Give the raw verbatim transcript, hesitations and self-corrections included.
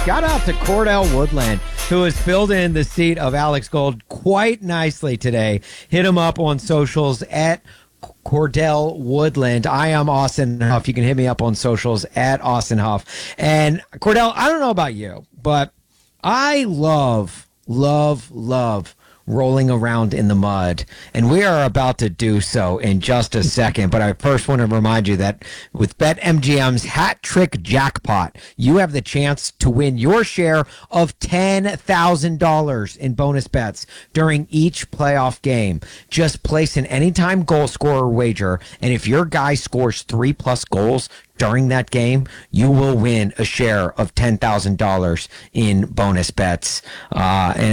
Shout out to Cordell Woodland, who has filled in the seat of Alex Gold quite nicely today. Hit him up on socials at Cordell Woodland. I am Austin Huff. You can hit me up on socials at Austin Huff. And Cordell, I don't know about you, but I love, love, love rolling around in the mud, and we are about to do so in just a second. But I first want to remind you that with BetMGM's Hat Trick Jackpot, you have the chance to win your share of ten thousand dollars in bonus bets during each playoff game. Just place an anytime goal scorer wager, and if your guy scores three plus goals during that game, you will win a share of ten thousand dollars in bonus bets. Uh, and